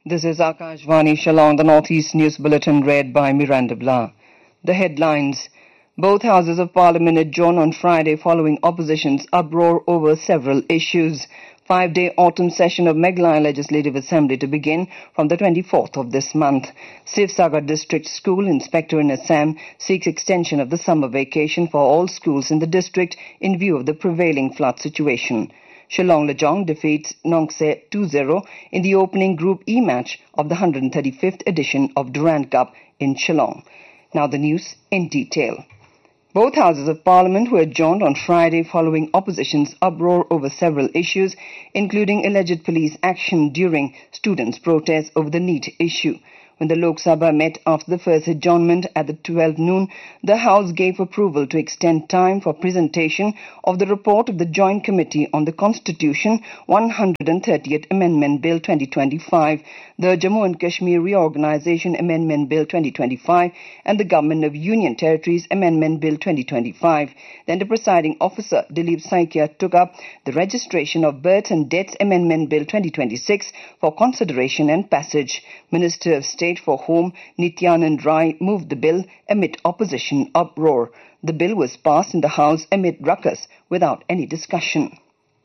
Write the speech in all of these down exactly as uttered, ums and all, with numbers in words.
This is Akashvani Shillong, the Northeast News Bulletin read by Miranda Blah. The headlines. Both houses of parliament adjourn on Friday following opposition's uproar over several issues. Five-day autumn session of Meghalaya Legislative Assembly to begin from the twenty-fourth of this month. Sivsagar District School Inspector in Assam seeks extension of the summer vacation for all schools in the district in view of the prevailing flood situation. Shillong Lajong defeats Nongse two zero in the opening Group E match of the one hundred thirty-fifth edition of Durand Cup in Shillong. Now the news in detail. Both houses of parliament were adjourned on Friday following opposition's uproar over several issues, including alleged police action during students' protests over the NEET issue. When the Lok Sabha met after the first adjournment at the twelve noon, the House gave approval to extend time for presentation of the report of the Joint Committee on the Constitution one hundred thirtieth Amendment Bill twenty twenty-five, the Jammu and Kashmir Reorganisation Amendment Bill twenty twenty-five, and the Government of Union Territories Amendment Bill twenty twenty-five. Then the presiding officer, Dilip Saikia, took up the Registration of Births and Deaths Amendment Bill twenty twenty-six for consideration and passage. Minister of State for Home, Nityanand Rai, moved the bill amid opposition uproar. The bill was passed in the House amid ruckus without any discussion.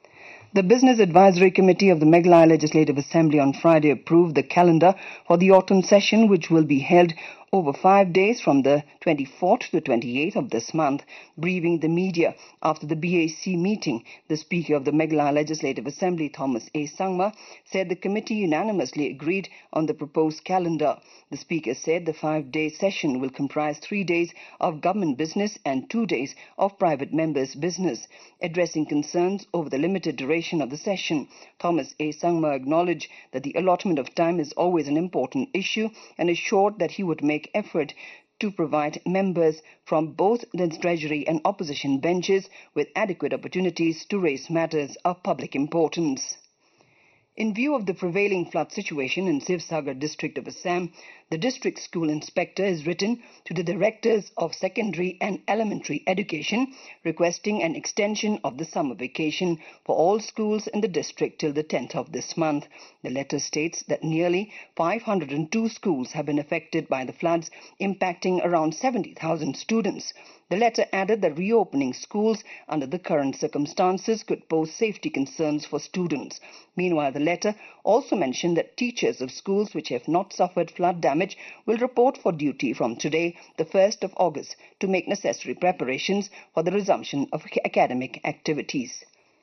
The Business Advisory Committee of the Meghalaya Legislative Assembly on Friday approved the calendar for the autumn session, which will be held over five days from the twenty-fourth to the twenty-eighth of this month. Briefing the media after the B A C meeting, the Speaker of the Meghalaya Legislative Assembly, Thomas A. Sangma, said the committee unanimously agreed on the proposed calendar. The Speaker said the five-day session will comprise three days of government business and two days of private members' business. Addressing concerns over the limited duration of the session, Thomas A. Sangma acknowledged that the allotment of time is always an important issue and assured that he would make effort to provide members from both the Treasury and opposition benches with adequate opportunities to raise matters of public importance. In view of the prevailing flood situation in Sivsagar district of Assam, the district school inspector has written to the directors of secondary and elementary education requesting an extension of the summer vacation for all schools in the district till the tenth of this month. The letter states that nearly five hundred two schools have been affected by the floods, impacting around seventy thousand students. The letter added that reopening schools under the current circumstances could pose safety concerns for students. Meanwhile, the letter also mentioned that teachers of schools which have not suffered flood damage will report for duty from today, the first of August, to make necessary preparations for the resumption of academic activities.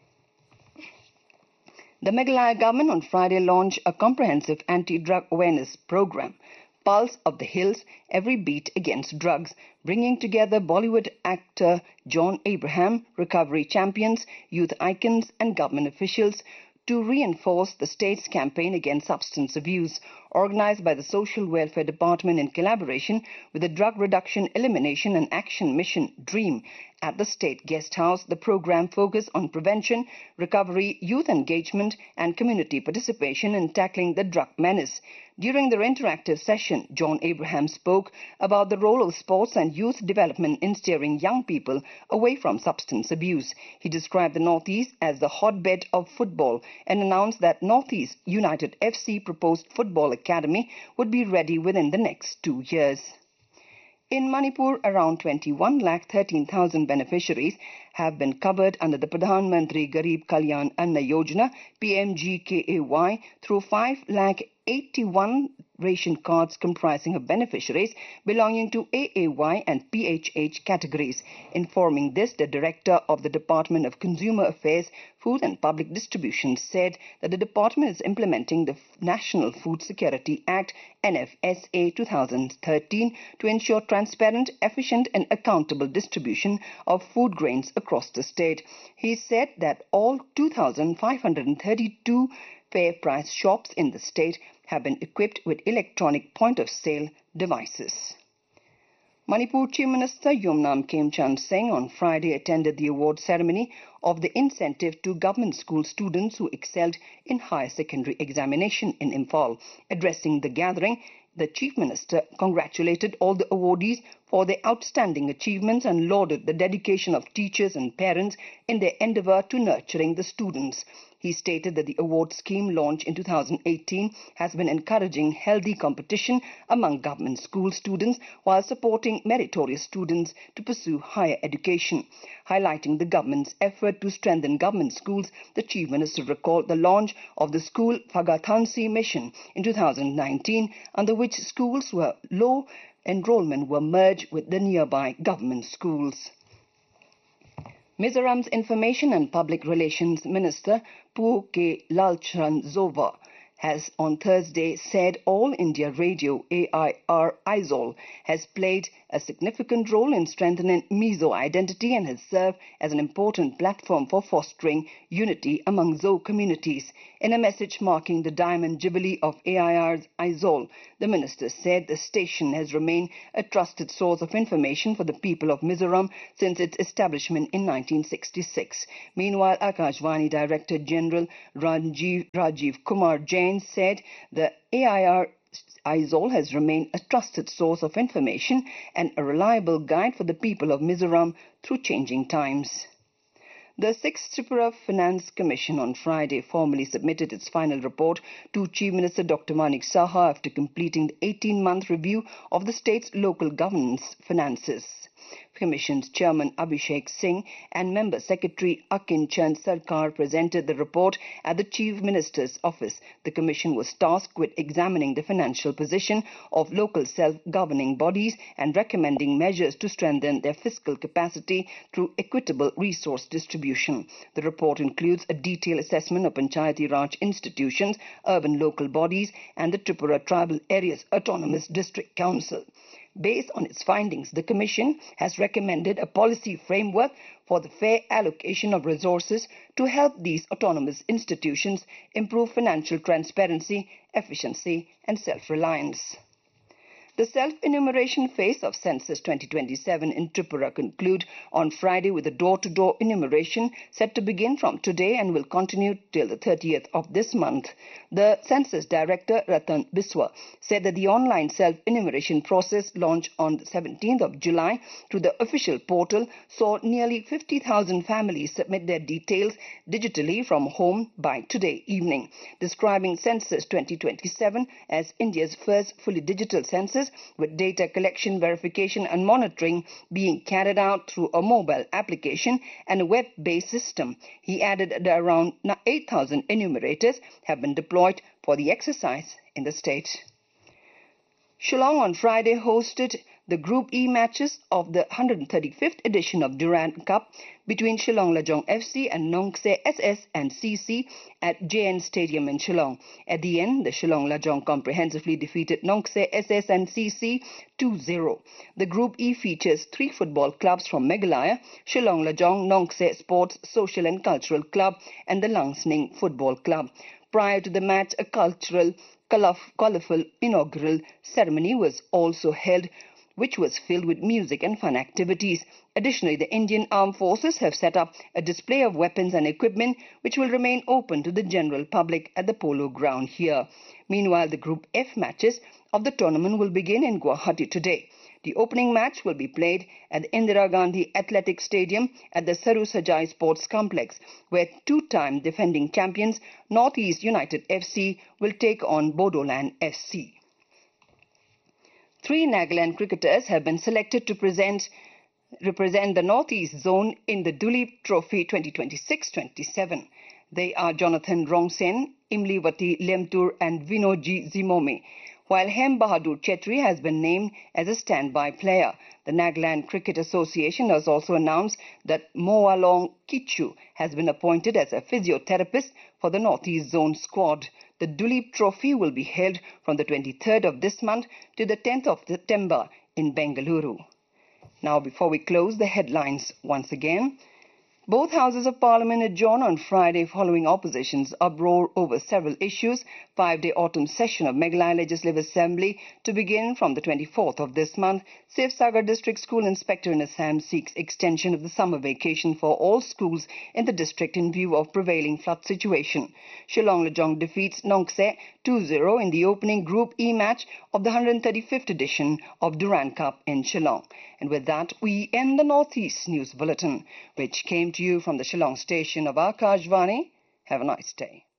The Meghalaya government on Friday launched a comprehensive anti-drug awareness program, Pulse of the Hills, Every Beat Against Drugs, bringing together Bollywood actor John Abraham, recovery champions, youth icons and government officials to reinforce the state's campaign against substance abuse. Organized by the Social Welfare Department in collaboration with the Drug Reduction, Elimination and Action Mission DREAM at the State Guest House, the program focused on prevention, recovery, youth engagement and community participation in tackling the drug menace. During their interactive session, John Abraham spoke about the role of sports and youth development in steering young people away from substance abuse. He described the Northeast as the hotbed of football and announced that Northeast United F C proposed football academy would be ready within the next two years. In Manipur, around twenty-one lakh thirteen thousand beneficiaries have been covered under the Pradhan Mantri Garib Kalyan Anna Yojana P M G K A Y through five lakh eighty-one ration cards comprising of beneficiaries belonging to A A Y and P H H categories. Informing this, the Director of the Department of Consumer Affairs, Food and Public Distribution said that the department is implementing the National Food Security Act N F S A two thousand thirteen to ensure transparent, efficient and accountable distribution of food grains across the state. He said that all two thousand five hundred thirty-two fair price shops in the state have been equipped with electronic point-of-sale devices. Manipur Chief Minister Yumnam Khemchand Singh on Friday attended the award ceremony of the incentive to government school students who excelled in higher secondary examination in Imphal. Addressing the gathering, the Chief Minister congratulated all the awardees for their outstanding achievements and lauded the dedication of teachers and parents in their endeavour to nurturing the students. He stated that the award scheme launched in two thousand eighteen has been encouraging healthy competition among government school students while supporting meritorious students to pursue higher education. Highlighting the government's effort to strengthen government schools, the Chief Minister recalled the launch of the School Phagakhansi mission in two thousand nineteen, under which schools were low enrollment were merged with the nearby government schools. Mizoram's Information and Public Relations Minister Pu K. Lalchandzova has on Thursday said All India Radio A I R Aizawl has played a significant role in strengthening Mizo identity and has served as an important platform for fostering unity among Zo communities. In a message marking the Diamond Jubilee of A I R's Aizawl, the minister said the station has remained a trusted source of information for the people of Mizoram since its establishment in nineteen sixty-six. Meanwhile, Akashvani Director General Rajiv, Rajiv Kumar Jain said the A I R Aizawl has remained a trusted source of information and a reliable guide for the people of Mizoram through changing times. The sixth Tripura Finance Commission on Friday formally submitted its final report to Chief Minister Doctor Manik Saha after completing the eighteen-month review of the state's local governance finances. Commission's Chairman Abhishek Singh and Member Secretary Akin Chand Sarkar presented the report at the Chief Minister's office. The Commission was tasked with examining the financial position of local self-governing bodies and recommending measures to strengthen their fiscal capacity through equitable resource distribution. The report includes a detailed assessment of Panchayati Raj institutions, urban local bodies and the Tripura Tribal Areas Autonomous District Council. Based on its findings, the Commission has recommended a policy framework for the fair allocation of resources to help these autonomous institutions improve financial transparency, efficiency and self-reliance. The self-enumeration phase of Census twenty twenty-seven in Tripura conclude on Friday with a door-to-door enumeration set to begin from today and will continue till the thirtieth of this month. The Census Director Ratan Biswa said that the online self-enumeration process launched on the seventeenth of July through the official portal saw nearly fifty thousand families submit their details digitally from home by today evening. Describing Census twenty twenty-seven as India's first fully digital census, with data collection, verification and monitoring being carried out through a mobile application and a web-based system. He added that around eight thousand enumerators have been deployed for the exercise in the state. Shillong on Friday hosted the Group E matches of the one hundred thirty-fifth edition of Durand Cup between Shillong Lajong F C and Nongse S S and C C at J N Stadium in Shillong. At the end, the Shillong Lajong comprehensively defeated Nongse S S and C C two zero. The Group E features three football clubs from Meghalaya: Shillong Lajong, Nongse Sports, Social and Cultural Club and the Langsning Football Club. Prior to the match, a cultural, colourful inaugural ceremony was also held, which was filled with music and fun activities. Additionally, the Indian Armed Forces have set up a display of weapons and equipment which will remain open to the general public at the polo ground here. Meanwhile, the Group F matches of the tournament will begin in Guwahati today. The opening match will be played at the Indira Gandhi Athletic Stadium at the Saru Sajai Sports Complex, where two-time defending champions Northeast United F C will take on Bodoland F C. Three Nagaland cricketers have been selected to present, represent the Northeast Zone in the Duleep Trophy twenty twenty-six twenty-seven. They are Jonathan Rongsen, Imliwati Lemtur and Vinodji Zimome, while Hem Bahadur Chetri has been named as a standby player. The Nagaland Cricket Association has also announced that Moalong Kichu has been appointed as a physiotherapist for the Northeast Zone squad. The Duleep Trophy will be held from the twenty-third of this month to the tenth of September in Bengaluru. Now, before we close, the headlines once again. Both Houses of Parliament adjourn on Friday following opposition's uproar over several issues. Five-day autumn session of Meghalaya Legislative Assembly to begin from the twenty-fourth of this month. Sivsagar District School Inspector in Assam seeks extension of the summer vacation for all schools in the district in view of prevailing flood situation. Shillong Lajong defeats Nongse two zero in the opening Group E match of the one hundred thirty-fifth edition of Durand Cup in Shillong. And with that, we end the Northeast News Bulletin, which came to you from the Shillong station of Akashvani, Have a nice day.